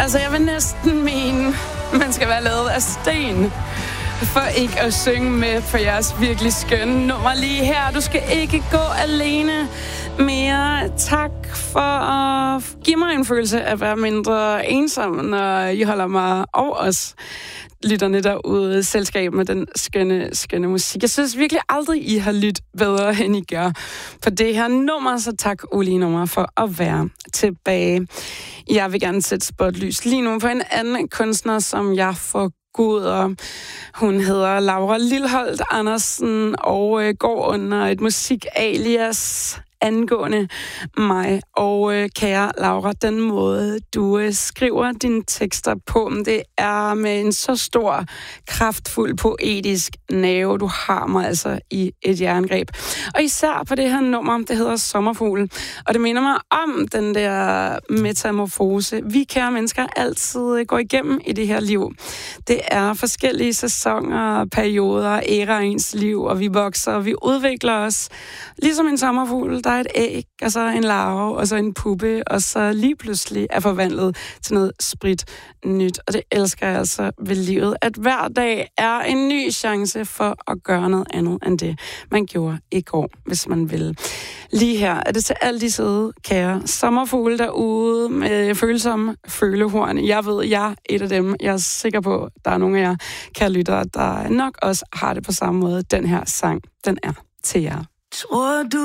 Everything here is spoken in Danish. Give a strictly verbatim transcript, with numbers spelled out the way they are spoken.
Altså, jeg vil næsten mene, man skal være lavet af sten for ikke at synge med på jeres virkelig skønne nummer lige her. Du skal ikke gå alene mere. Tak for at give mig en følelse af at være mindre ensom, når I holder mig og os lytterne derude selskab med den skønne, skønne musik. Jeg synes virkelig aldrig, I har lyttet bedre, end I gør for det her nummer, så tak, Ole Nummer, for at være tilbage. Jeg vil gerne sætte spotlys lige nu på en anden kunstner, som jeg forguder. Hun hedder Laura Lilholt Andersen og øh, går under et musikalias angående mig. Og øh, kære Laura, den måde, du øh, skriver dine tekster på, det er med en så stor, kraftfuld, poetisk nerve. Du har mig altså i et jerngreb. Og især på det her nummer, det hedder Sommerfugl. Og det minder mig om den der metamorfose, vi kære mennesker altid går igennem i det her liv. Det er forskellige sæsoner, perioder, æraer i ens liv, og vi vokser, og vi udvikler os. Ligesom en sommerfugl, der er et æg, og så en larve, og så en puppe, og så lige pludselig er forvandlet til noget sprit nyt. Og det elsker jeg altså ved livet, at hver dag er en ny chance for at gøre noget andet end det, man gjorde i går, hvis man vil. Lige her er det til alle de søde, kære sommerfugle derude med følsomme følehorn. Jeg ved, jeg er et af dem. Jeg er sikker på, der er nogle af jer, kære lyttere, der nok også har det på samme måde. Den her sang, den er til jer. Tror du